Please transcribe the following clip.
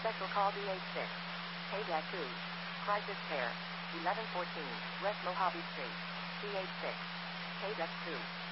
Special call DH6. K-2. Crisis Care. 1114 West Mojave Street. DH6. K-2.